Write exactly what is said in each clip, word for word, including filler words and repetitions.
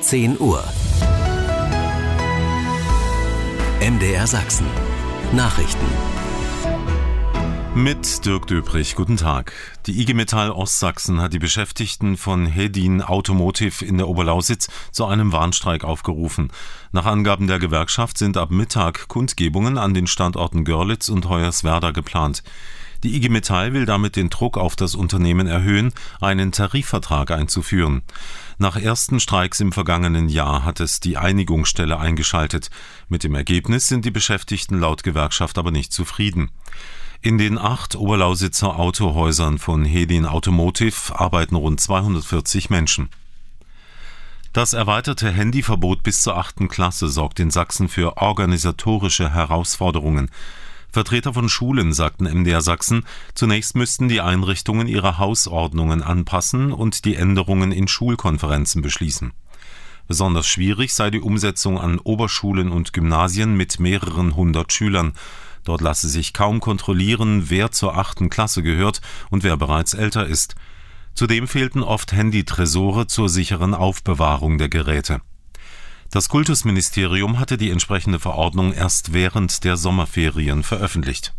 zehn Uhr. M D R Sachsen. Nachrichten. Mit Dirk Döbrich, guten Tag. Die I G Metall Ostsachsen hat die Beschäftigten von Hedin Automotive in der Oberlausitz zu einem Warnstreik aufgerufen. Nach Angaben der Gewerkschaft sind ab Mittag Kundgebungen an den Standorten Görlitz und Hoyerswerda geplant. Die I G Metall will damit den Druck auf das Unternehmen erhöhen, einen Tarifvertrag einzuführen. Nach ersten Streiks im vergangenen Jahr hat es die Einigungsstelle eingeschaltet. Mit dem Ergebnis sind die Beschäftigten laut Gewerkschaft aber nicht zufrieden. In den acht Oberlausitzer Autohäusern von Hedin Automotive arbeiten rund zweihundertvierzig Menschen. Das erweiterte Handyverbot bis zur achten Klasse sorgt in Sachsen für organisatorische Herausforderungen. Vertreter von Schulen sagten M D R Sachsen, zunächst müssten die Einrichtungen ihre Hausordnungen anpassen und die Änderungen in Schulkonferenzen beschließen. Besonders schwierig sei die Umsetzung an Oberschulen und Gymnasien mit mehreren hundert Schülern. Dort lasse sich kaum kontrollieren, wer zur achten Klasse gehört und wer bereits älter ist. Zudem fehlten oft Handytresore zur sicheren Aufbewahrung der Geräte. Das Kultusministerium hatte die entsprechende Verordnung erst während der Sommerferien veröffentlicht.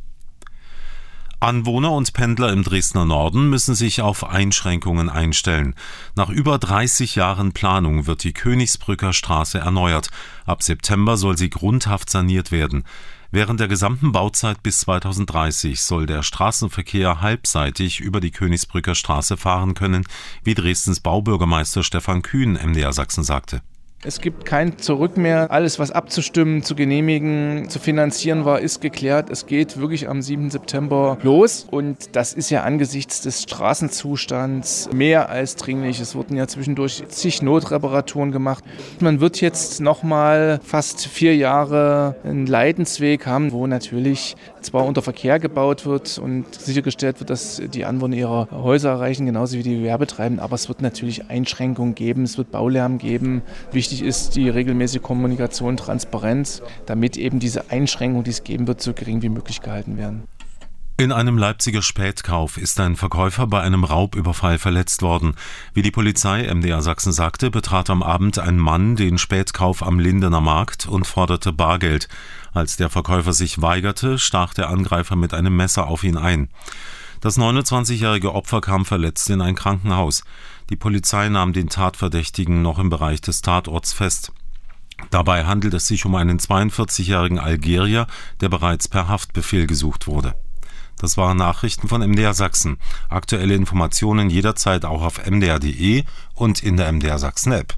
Anwohner und Pendler im Dresdner Norden müssen sich auf Einschränkungen einstellen. Nach über dreißig Jahren Planung wird die Königsbrücker Straße erneuert. Ab September soll sie grundhaft saniert werden. Während der gesamten Bauzeit bis zweitausenddreißig soll der Straßenverkehr halbseitig über die Königsbrücker Straße fahren können, wie Dresdens Baubürgermeister Stefan Kühn M D R Sachsen sagte. Es gibt kein Zurück mehr. Alles, was abzustimmen, zu genehmigen, zu finanzieren war, ist geklärt. Es geht wirklich am siebten September los. Und das ist ja angesichts des Straßenzustands mehr als dringlich. Es wurden ja zwischendurch zig Notreparaturen gemacht. Man wird jetzt nochmal fast vier Jahre einen Leidensweg haben, wo natürlich zwar unter Verkehr gebaut wird und sichergestellt wird, dass die Anwohner ihre Häuser erreichen, genauso wie die Gewerbetreibenden. Aber es wird natürlich Einschränkungen geben, es wird Baulärm geben. Wichtig ist die regelmäßige Kommunikation, Transparenz, damit eben diese Einschränkungen, die es geben wird, so gering wie möglich gehalten werden. In einem Leipziger Spätkauf ist ein Verkäufer bei einem Raubüberfall verletzt worden. Wie die Polizei M D R Sachsen sagte, betrat am Abend ein Mann den Spätkauf am Lindener Markt und forderte Bargeld. Als der Verkäufer sich weigerte, stach der Angreifer mit einem Messer auf ihn ein. Das neunundzwanzigjährige Opfer kam verletzt in ein Krankenhaus. Die Polizei nahm den Tatverdächtigen noch im Bereich des Tatorts fest. Dabei handelt es sich um einen zweiundvierzigjährigen Algerier, der bereits per Haftbefehl gesucht wurde. Das waren Nachrichten von M D R Sachsen. Aktuelle Informationen jederzeit auch auf m d r punkt d e und in der M D R Sachsen App.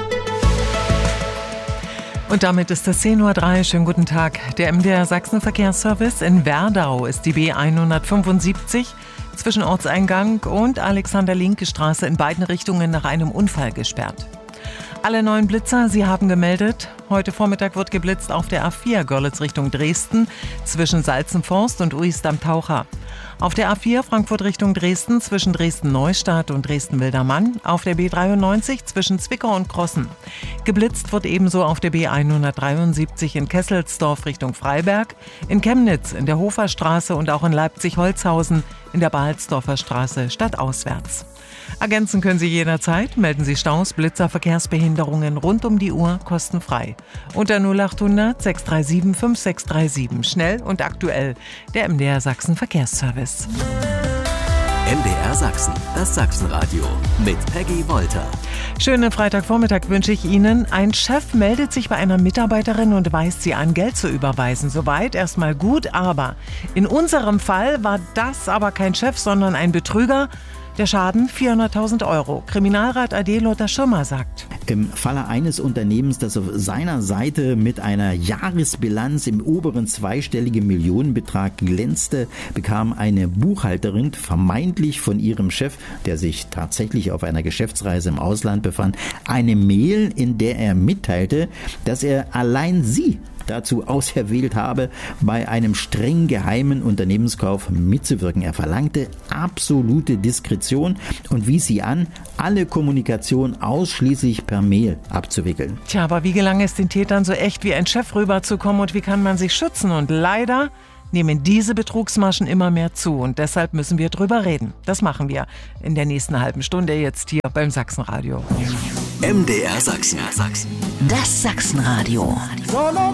Und damit ist es zehn Uhr drei. Schönen guten Tag. Der M D R Sachsen Verkehrsservice in Werdau ist die B hundertfünfundsiebzig zwischen Ortseingang und Alexander-Linke-Straße in beiden Richtungen nach einem Unfall gesperrt. Alle neuen Blitzer, sie haben gemeldet. Heute Vormittag wird geblitzt auf der A vier Görlitz Richtung Dresden zwischen Salzenforst und Uist am Taucher. Auf der A vier Frankfurt Richtung Dresden zwischen Dresden-Neustadt und Dresden-Wildermann. Auf der B dreiundneunzig zwischen Zwickau und Krossen. Geblitzt wird ebenso auf der B hundertdreiundsiebzig in Kesselsdorf Richtung Freiberg, in Chemnitz in der Hoferstraße und auch in Leipzig-Holzhausen in der Balsdorfer Straße stadtauswärts. Ergänzen können Sie jederzeit. Melden Sie Staus, Blitzer, Verkehrsbehinderungen rund um die Uhr kostenfrei. Unter null achthundert sechs drei sieben fünf sechs drei sieben. Schnell und aktuell. Der M D R Sachsen Verkehrsservice. M D R Sachsen, das Sachsenradio mit Peggy Wolter. Schönen Freitagvormittag wünsche ich Ihnen. Ein Chef meldet sich bei einer Mitarbeiterin und weist sie an, Geld zu überweisen. Soweit erstmal gut, aber in unserem Fall war das aber kein Chef, sondern ein Betrüger. Der Schaden vierhunderttausend Euro. Kriminalrat A D Lothar Schirmer sagt: Im Falle eines Unternehmens, das auf seiner Seite mit einer Jahresbilanz im oberen zweistelligen Millionenbetrag glänzte, bekam eine Buchhalterin vermeintlich von ihrem Chef, der sich tatsächlich auf einer Geschäftsreise im Ausland befand, eine Mail, in der er mitteilte, dass er allein sie dazu auserwählt habe, bei einem streng geheimen Unternehmenskauf mitzuwirken. Er verlangte absolute Diskretion und wies sie an, alle Kommunikation ausschließlich per Mail abzuwickeln. Tja, aber wie gelang es den Tätern so echt wie ein Chef rüberzukommen und wie kann man sich schützen? Und leider nehmen diese Betrugsmaschen immer mehr zu und deshalb müssen wir drüber reden. Das machen wir in der nächsten halben Stunde jetzt hier beim Sachsenradio. M D R Sachsen. Das Sachsenradio.